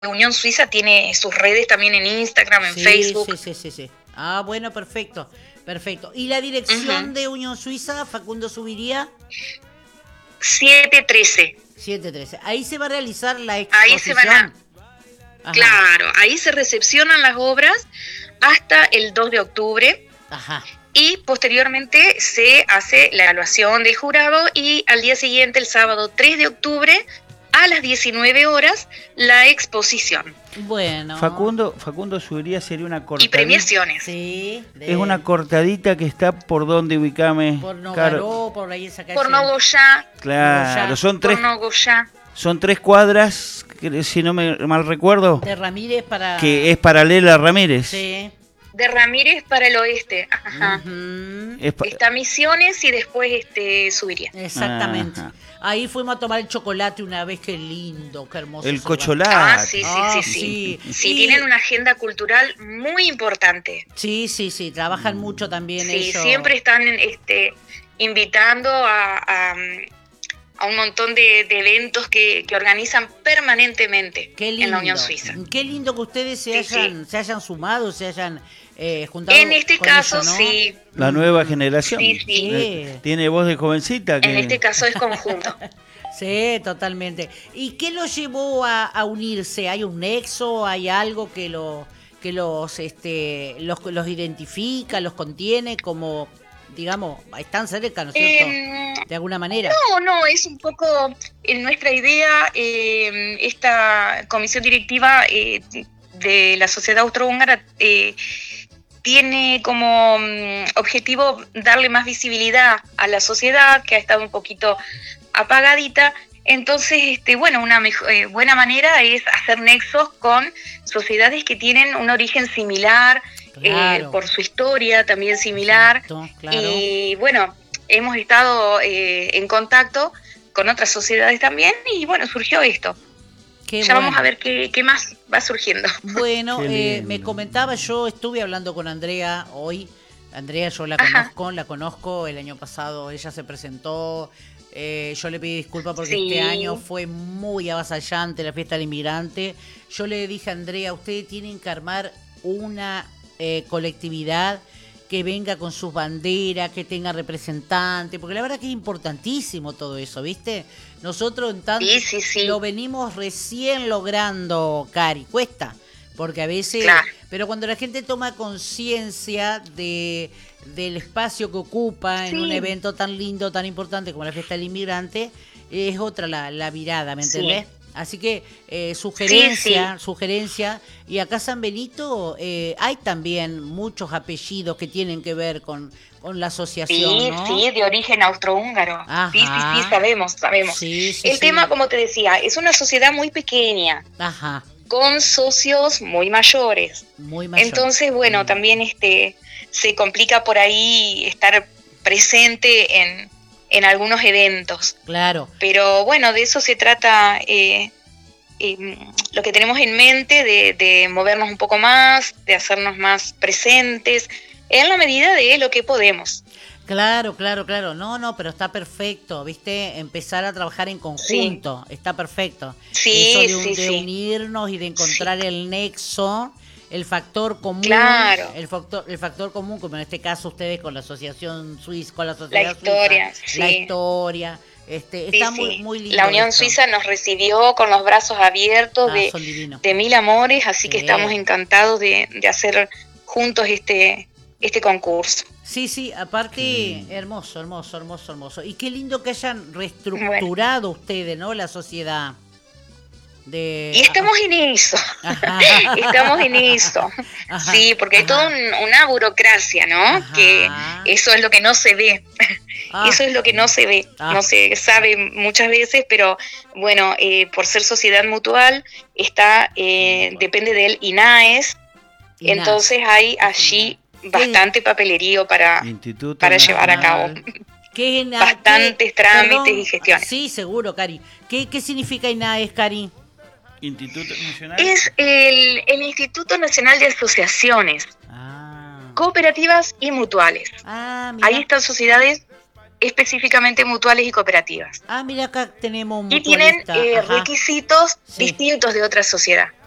Unión Suiza tiene sus redes también en Instagram, en Facebook. Sí. Ah, bueno, perfecto. ¿Y la dirección de Unión Suiza, Facundo Subiría? 713. 713. Ahí se va a realizar la Ahí se van exposición. Claro, ahí se recepcionan las obras hasta el 2 de octubre. Ajá. Y posteriormente se hace la evaluación del jurado y al día siguiente, el sábado 3 de octubre, a las 19 horas, la exposición. Bueno. Facundo Subiría sería una cortadita. Y premiaciones. Sí. Es una cortadita que está por donde ubicame. Por Nogaró, por ahí esa calle. Por Nogoyá. Claro, son 3 cuadras, si no me mal recuerdo. De Ramírez para... Que es paralela a Ramírez. Sí. De Ramírez para el oeste. Ajá. Está Misiones y después Subiría. Exactamente. Ajá. Ahí fuimos a tomar el chocolate una vez, qué lindo, qué hermoso. El cocholate. Sí, tienen una agenda cultural muy importante. Sí, trabajan mucho también ellos. Sí, siempre están invitando a un montón de eventos que organizan permanentemente en la Unión Suiza. Qué lindo que ustedes se hayan sumado, se hayan juntado. En este caso, eso, ¿no? sí. La nueva generación. Sí. Tiene voz de jovencita. En este caso es conjunto. Sí, totalmente. ¿Y qué los llevó a unirse? ¿Hay un nexo? ¿Hay algo que los identifica, los contiene como, digamos, están cerca, ¿no es cierto? De alguna manera. No, es un poco en nuestra idea, esta comisión directiva de la Sociedad Austrohúngara tiene como objetivo darle más visibilidad a la sociedad, que ha estado un poquito apagadita. Entonces, una buena manera es hacer nexos con sociedades que tienen un origen similar, claro. Por su historia también similar. Exacto, claro. Y bueno, hemos estado en contacto con otras sociedades también y bueno, surgió esto. Vamos a ver qué más va surgiendo. Bueno, me comentaba, yo estuve hablando con Andrea hoy. Andrea yo la conozco, el año pasado ella se presentó. Yo le pedí disculpas porque este año fue muy avasallante la fiesta del inmigrante. Yo le dije a Andrea, ustedes tienen que armar una colectividad que venga con sus banderas, que tenga representantes, porque la verdad que es importantísimo todo eso, ¿viste? Nosotros en tanto lo venimos recién logrando, Cari, cuesta, porque a veces, pero cuando la gente toma conciencia del espacio que ocupa en un evento tan lindo, tan importante como la fiesta del inmigrante, es otra la mirada, ¿me entendés? Así que sugerencia, y acá San Benito hay también muchos apellidos que tienen que ver con la asociación, ¿no? Sí, de origen austrohúngaro. Sí, sabemos. El tema, como te decía, es una sociedad muy pequeña, con socios muy mayores. Entonces, bueno, también se complica por ahí estar presente en algunos eventos. Claro. Pero bueno, de eso se trata lo que tenemos en mente, de movernos un poco más, de hacernos más presentes, en la medida de lo que podemos. Claro. No, pero está perfecto, ¿viste? Empezar a trabajar en conjunto, está perfecto. Eso de unirnos y de encontrar el nexo, el factor común, el factor común, como en este caso ustedes con la Asociación Suiza, con la Sociedad Suiza, la historia, está muy lindo. La Unión Suiza nos recibió con los brazos abiertos de mil amores, así que estamos encantados de hacer juntos este concurso. Sí, aparte hermoso. Y qué lindo que hayan reestructurado ustedes, ¿no? La sociedad. Y estamos en eso. Sí, porque hay toda una burocracia, ¿no? Que eso es lo que no se ve. Eso es lo que no se ve. No se sabe muchas veces, pero bueno, por ser sociedad mutual, depende del INAES. Entonces hay allí bastante papelerío para llevar a cabo. Bastantes trámites y gestiones. Sí, seguro, Cari. ¿Qué significa INAES, Cari? ¿Instituto Nacional? Es el Instituto Nacional de Asociaciones Cooperativas y Mutuales. Ahí están sociedades específicamente mutuales y cooperativas. Mira, acá tenemos y tienen requisitos distintos de otra sociedad.